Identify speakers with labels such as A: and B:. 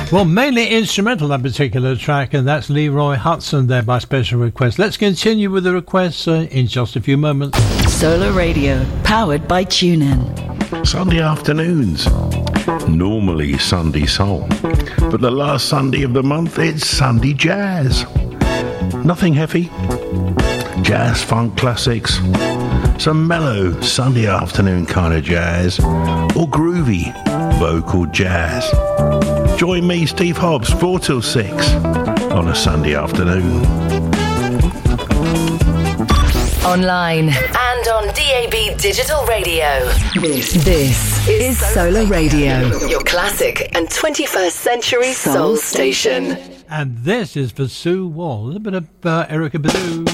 A: Well, mainly instrumental, that particular track, and that's Leroy Hudson there by special request. Let's continue with the requests in just a few moments.
B: Solar Radio, powered by TuneIn.
C: Sunday afternoons. Normally Sunday soul, but the last Sunday of the month, it's Sunday jazz. Nothing heavy. Jazz funk classics. Some mellow Sunday afternoon kind of jazz. Or groovy vocal jazz. Join me, Steve Hobbs, 4 till 6 on a Sunday afternoon.
D: Online and on DAB Digital Radio.
B: This is Solar Radio,
D: your classic and 21st century soul station.
A: And this is for Sue Wall. A little bit of Erykah Badu.